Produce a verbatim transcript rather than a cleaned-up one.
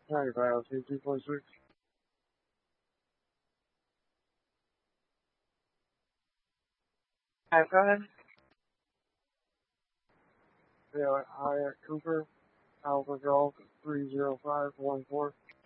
ninety-five, two two four six. Alright, go ahead. Yeah, Hyatt Cooper, Alpha Golf three zero five one four.